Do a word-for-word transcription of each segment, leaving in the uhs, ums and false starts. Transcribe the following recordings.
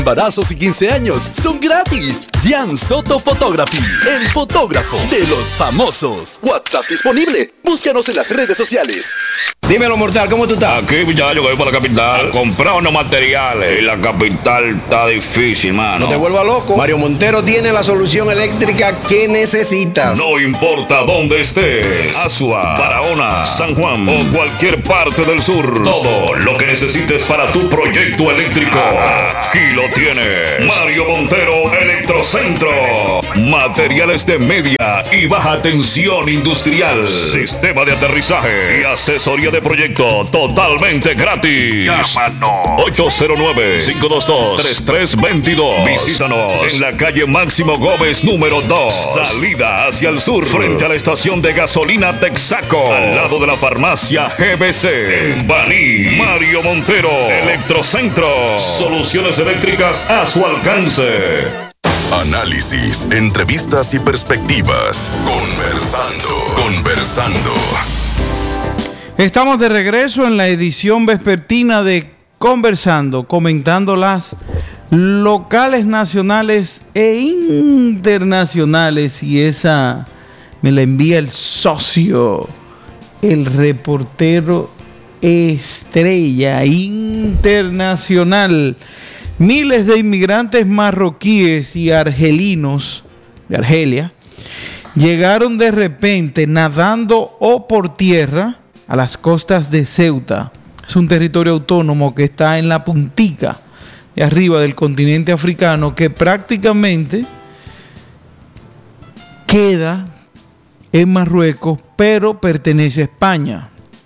Embarazos y quince años son gratis. Jan Soto Photography, el fotógrafo de los famosos. WhatsApp disponible. Búscanos en las redes sociales. Dímelo, mortal, ¿cómo tú estás? Aquí, ya yo voy para la capital a comprar unos materiales. Y la capital está difícil, mano. No te vuelvas loco. Mario Montero tiene la solución eléctrica que necesitas. No importa dónde estés. Asua, Barahona, San Juan o cualquier parte del sur. Todo lo que necesites para tu proyecto eléctrico. Aquí lo tienes. Mario Montero Electrocentro. Materiales de media y baja tensión industrial. Sistema de aterrizaje y asesoría de proyecto totalmente gratis. Llámanos ocho cero nueve, cinco dos dos, tres tres dos dos. Visítanos en la calle Máximo Gómez número dos, salida hacia el sur, frente a la estación de gasolina Texaco, al lado de la farmacia G B C. En Baní, Mario Montero Electrocentro. Soluciones eléctricas a su alcance. Análisis, entrevistas y perspectivas. Conversando, conversando. Estamos de regreso en la edición vespertina de Conversando, comentando las locales, nacionales e internacionales. Y esa me la envía el socio, el reportero estrella internacional. Miles de inmigrantes marroquíes y argelinos de Argelia llegaron de repente nadando o por tierra a las costas de Ceuta. Es un territorio autónomo que está en la puntica de arriba del continente africano, que prácticamente queda en Marruecos, pero pertenece a España.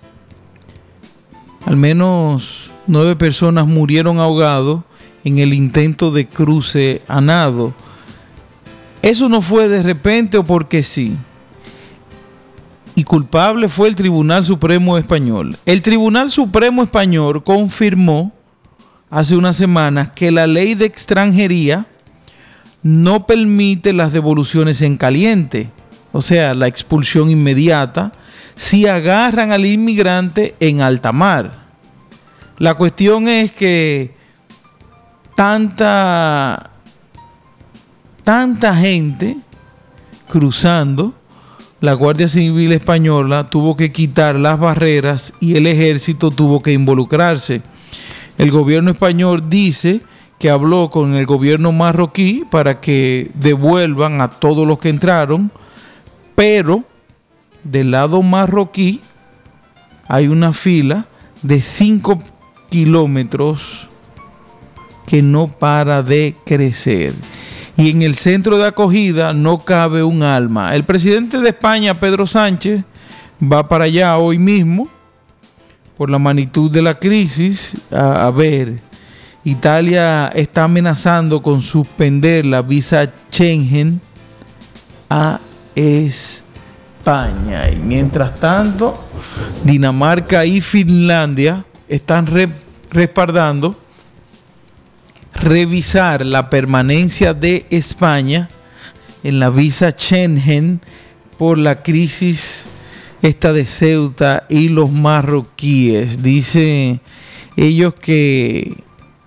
Al menos nueve personas murieron ahogados en el intento de cruce a nado. Eso no fue de repente o porque sí. Y culpable fue el Tribunal Supremo Español. El Tribunal Supremo Español confirmó hace unas semanas que la ley de extranjería no permite las devoluciones en caliente, o sea, la expulsión inmediata, si agarran al inmigrante en alta mar. La cuestión es que tanta, tanta gente cruzando, la Guardia Civil Española tuvo que quitar las barreras y el ejército tuvo que involucrarse. El gobierno español dice que habló con el gobierno marroquí para que devuelvan a todos los que entraron, pero del lado marroquí hay una fila de cinco kilómetros que no para de crecer. Y en el centro de acogida no cabe un alma. El presidente de España, Pedro Sánchez, va para allá hoy mismo por la magnitud de la crisis. A, a ver, Italia está amenazando con suspender la visa Schengen a España. Y mientras tanto, Dinamarca y Finlandia están re, respaldando revisar la permanencia de España en la visa Schengen por la crisis esta de Ceuta y los marroquíes. Dice ellos que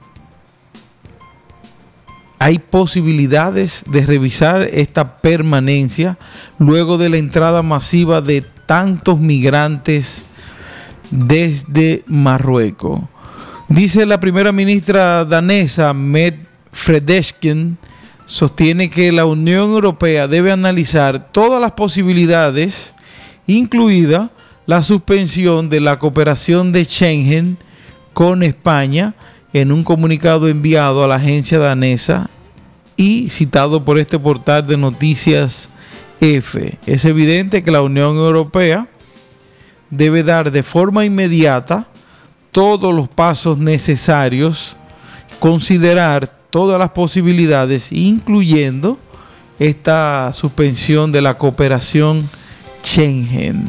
hay posibilidades de revisar esta permanencia luego de la entrada masiva de tantos migrantes desde Marruecos. Dice la primera ministra danesa, Mette Frederiksen, sostiene que la Unión Europea debe analizar todas las posibilidades, incluida la suspensión de la cooperación de Schengen con España, en un comunicado enviado a la agencia danesa y citado por este portal de noticias F. Es evidente que la Unión Europea debe dar de forma inmediata todos los pasos necesarios, considerar todas las posibilidades, incluyendo esta suspensión de la cooperación Schengen.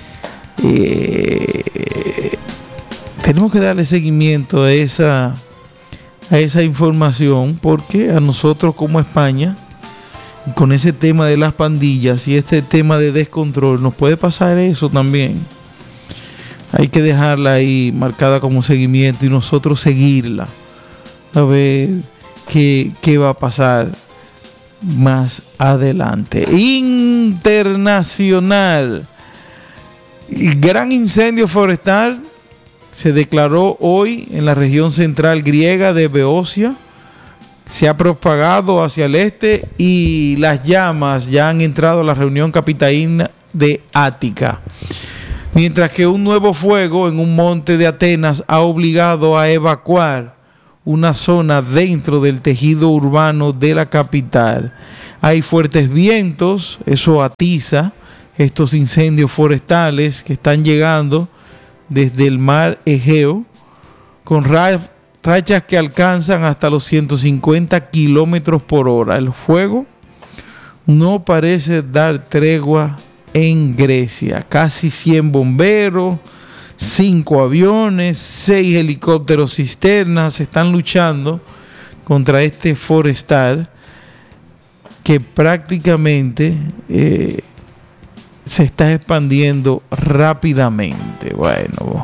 Eh, tenemos que darle seguimiento a esa, a esa información, porque a nosotros como España, con ese tema de las pandillas y este tema de descontrol, nos puede pasar eso también. Hay que dejarla ahí marcada como seguimiento y nosotros seguirla, a ver qué, qué va a pasar más adelante. Internacional. Gran incendio forestal se declaró hoy en la región central griega de Beocia. Se ha propagado hacia el este y las llamas ya han entrado a la región capitalina de Ática. Mientras que un nuevo fuego en un monte de Atenas ha obligado a evacuar una zona dentro del tejido urbano de la capital. Hay fuertes vientos, eso atiza estos incendios forestales que están llegando desde el mar Egeo, con rachas que alcanzan hasta los ciento cincuenta kilómetros por hora. El fuego no parece dar tregua en Grecia. Casi cien bomberos, cinco aviones, seis helicópteros cisternas están luchando contra este forestal que prácticamente eh, se está expandiendo rápidamente. Bueno,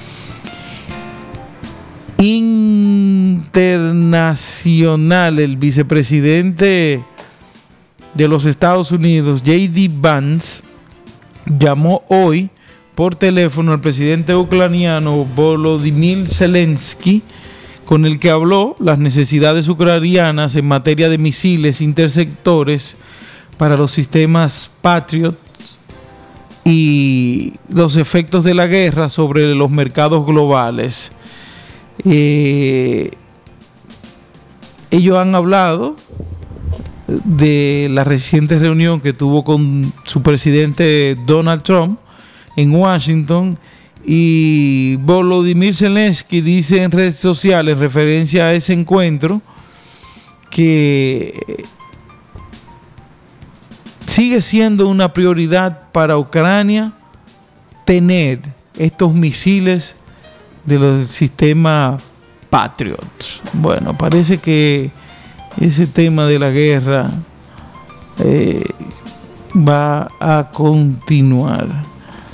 internacional, el vicepresidente de los Estados Unidos, J D Vance, llamó hoy por teléfono al presidente ucraniano Volodymyr Zelensky, con el que habló las necesidades ucranianas en materia de misiles interceptores para los sistemas Patriot y los efectos de la guerra sobre los mercados globales. Eh, ellos han hablado de la reciente reunión que tuvo con su presidente Donald Trump en Washington, y Volodymyr Zelensky dice en redes sociales en referencia a ese encuentro que sigue siendo una prioridad para Ucrania tener estos misiles de los sistemas Patriot. Bueno, parece que ese tema de la guerra eh, va a continuar.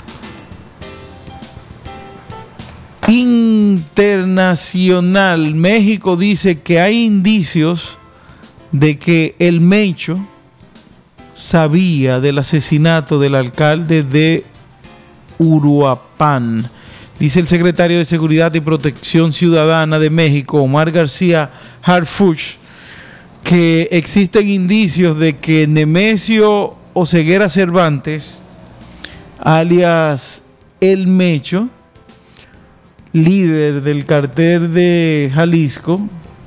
Internacional. México dice que hay indicios de que el Mencho sabía del asesinato del alcalde de Uruapan. Dice el secretario de Seguridad y Protección Ciudadana de México, Omar García Harfuch, que existen indicios de que Nemesio Oseguera Cervantes, alias El Mecho, líder del cartel de Jalisco,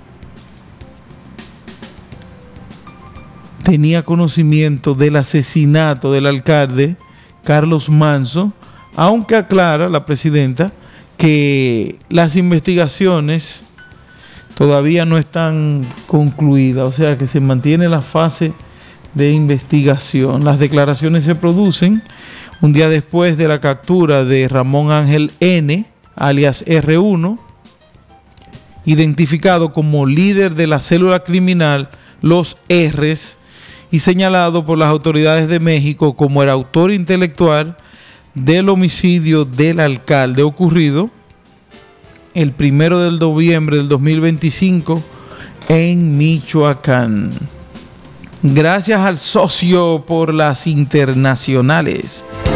tenía conocimiento del asesinato del alcalde Carlos Manzo, aunque aclara la presidenta que las investigaciones todavía no están concluidas, o sea que se mantiene la fase de investigación. Las declaraciones se producen un día después de la captura de Ramón Ángel N., alias R uno, identificado como líder de la célula criminal Los R's y señalado por las autoridades de México como el autor intelectual del homicidio del alcalde ocurrido el primero de noviembre del dos mil veinticinco en Michoacán. Gracias al socio por las internacionales.